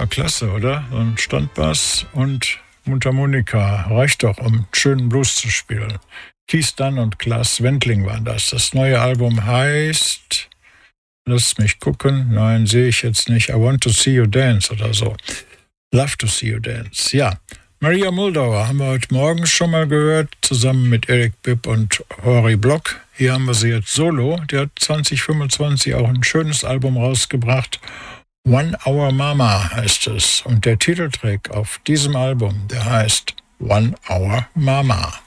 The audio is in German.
Ja, klasse, oder? So ein Standbass und Mundharmonika reicht doch, um schönen Blues zu spielen. Keith Dunn und Klaas Wendling waren das. Das neue Album heißt, lass mich gucken, nein, sehe ich jetzt nicht, I Want to See You Dance oder so. Love to See You Dance, ja. Maria Muldaur haben wir heute Morgen schon mal gehört, zusammen mit Eric Bibb und Rory Block. Hier haben wir sie jetzt solo. Die hat 2025 auch ein schönes Album rausgebracht. One Hour Mama heißt es. Und der Titeltrack auf diesem Album, der heißt One Hour Mama.